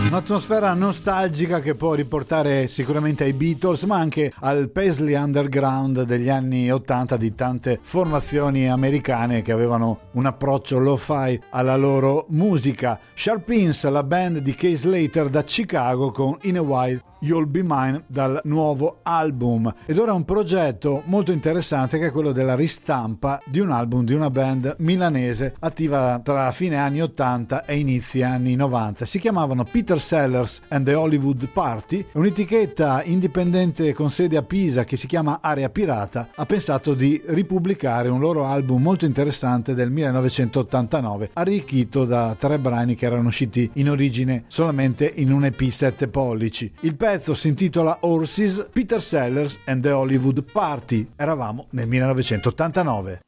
Un'atmosfera nostalgica che può riportare sicuramente ai Beatles, ma anche al Paisley Underground degli anni 80 di tante formazioni americane che avevano un approccio lo-fi alla loro musica. Sharpins, la band di Kay Slater da Chicago, con In a While You'll Be Mine dal nuovo album. Ed ora un progetto molto interessante che è quello della ristampa di un album di una band milanese attiva tra fine anni 80 e inizi anni 90. Si chiamavano Peter Sellers and the Hollywood Party. Un'etichetta indipendente con sede a Pisa che si chiama Area Pirata ha pensato di ripubblicare un loro album molto interessante del 1989, arricchito da 3 brani che erano usciti in origine solamente in un EP 7 pollici. Il pezzo si intitola Horses, Peter Sellers and the Hollywood Party. Eravamo nel 1989.